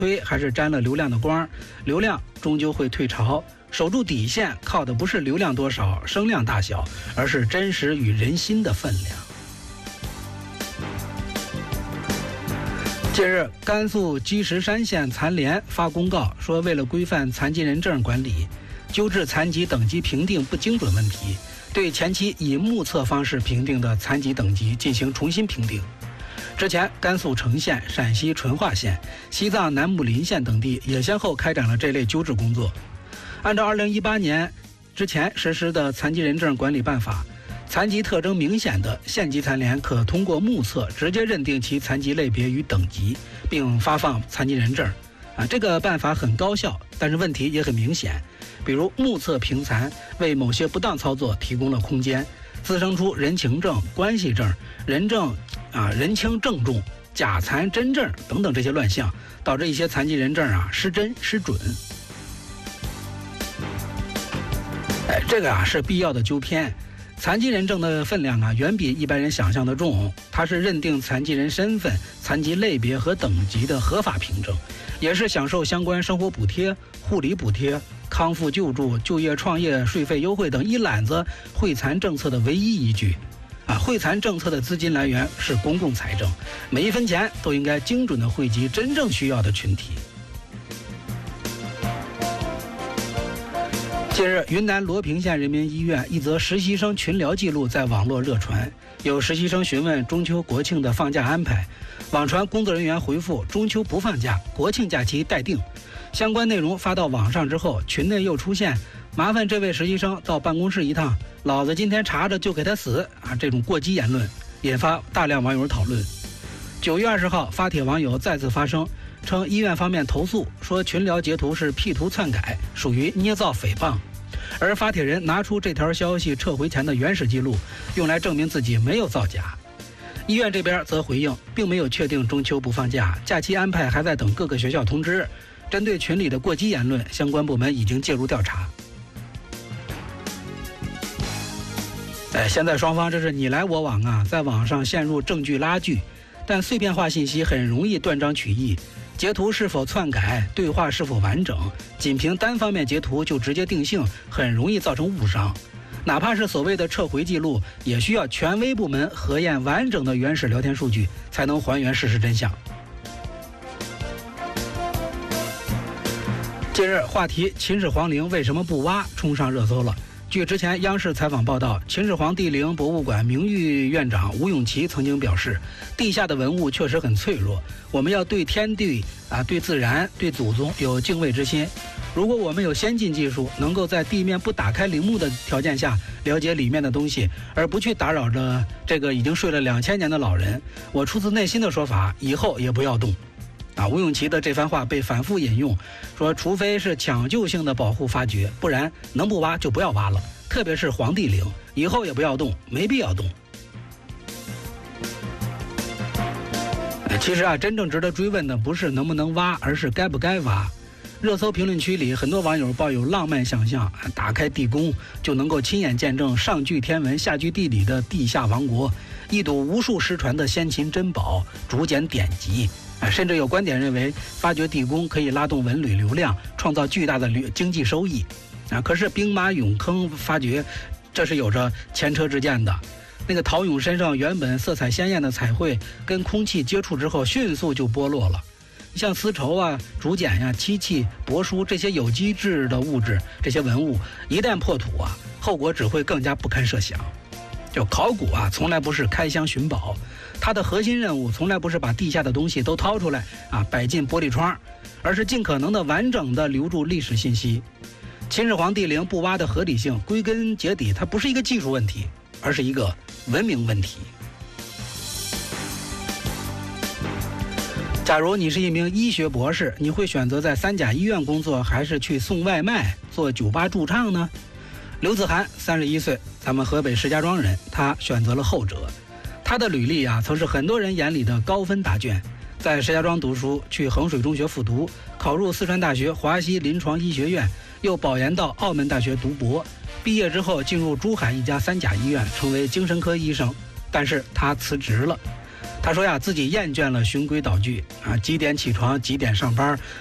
推还是沾了流量的光，流量终究会退潮。守住底线靠的不是流量多少、声量大小，而是真实与人心的分量。近日，甘肃积石山县残联发公告说，为了规范残疾人证管理，纠治残疾等级评定不精准问题，对前期以目测方式评定的残疾等级进行重新评定。之前，甘肃成县、陕西淳化县、西藏南木林县等地也先后开展了这类纠治工作。按照2018年之前实施的残疾人证管理办法，残疾特征明显的县级残联可通过目测直接认定其残疾类别与等级，并发放残疾人证。这个办法很高效，但是问题也很明显。比如目测评残为某些不当操作提供了空间，滋生出人情证、关系证、人轻证重、假残真证等等这些乱象，导致一些残疾人证失真失准。这个是必要的纠偏。残疾人证的分量远比一般人想象的重，它是认定残疾人身份、残疾类别和等级的合法凭证，也是享受相关生活补贴、护理补贴、康复救助、就业创业税费优惠等一揽子惠残政策的唯一依据。惠残政策的资金来源是公共财政，每一分钱都应该精准地惠及真正需要的群体。近日，云南罗平县人民医院一则实习生群聊记录在网络热传，有实习生询问中秋国庆的放假安排，网传工作人员回复中秋不放假，国庆假期待定。相关内容发到网上之后，群内又出现麻烦这位实习生到办公室一趟，老子今天查着就给他死这种过激言论，引发大量网友讨论。9月20号，发帖网友再次发声，称医院方面投诉说群聊截图是 P 图篡改，属于捏造诽谤。而发帖人拿出这条消息撤回前的原始记录，用来证明自己没有造假。医院这边则回应，并没有确定中秋不放假，假期安排还在等各个学校通知。针对群里的过激言论，相关部门已经介入调查。现在双方这是你来我往在网上陷入证据拉锯，但碎片化信息很容易断章取义。截图是否篡改，对话是否完整，仅凭单方面截图就直接定性，很容易造成误伤。哪怕是所谓的撤回记录，也需要权威部门核验完整的原始聊天数据，才能还原事实真相。近日，话题秦始皇陵为什么不挖冲上热搜了。据之前央视采访报道，秦始皇帝陵博物馆名誉院长吴永琪曾经表示，地下的文物确实很脆弱，我们要对天地对自然、对祖宗有敬畏之心。如果我们有先进技术，能够在地面不打开陵墓的条件下了解里面的东西，而不去打扰着这个已经睡了2000年的老人，我出自内心的说法，以后也不要动。吴永琪的这番话被反复引用，说除非是抢救性的保护发掘，不然能不挖就不要挖了，特别是皇帝陵，以后也不要动，没必要动。其实真正值得追问的不是能不能挖，而是该不该挖。热搜评论区里，很多网友抱有浪漫想象，打开地宫就能够亲眼见证上据天文下据地理的地下王国，一睹无数失传的先秦珍宝，竹简典籍。甚至有观点认为，发掘地宫可以拉动文旅流量，创造巨大的经济收益。可是兵马俑坑发掘，这是有着前车之鉴的。那个陶俑身上原本色彩鲜艳的彩绘，跟空气接触之后，迅速就剥落了。像丝绸竹简漆器、帛书这些有机质的物质，这些文物一旦破土后果只会更加不堪设想。就考古从来不是开箱寻宝，它的核心任务从来不是把地下的东西都掏出来摆进玻璃窗，而是尽可能的完整的留住历史信息。秦始皇帝陵不挖的合理性，归根结底它不是一个技术问题，而是一个文明问题。假如你是一名医学博士，你会选择在三甲医院工作，还是去送外卖、做酒吧驻唱呢？刘子涵31岁，咱们河北石家庄人，他选择了后者。他的履历曾是很多人眼里的高分答卷，在石家庄读书，去衡水中学复读，考入四川大学华西临床医学院，又保研到澳门大学读博。毕业之后进入珠海一家三甲医院，成为精神科医生，但是他辞职了。 他说呀，自己厌倦了循规蹈矩啊，几点起床几点上班，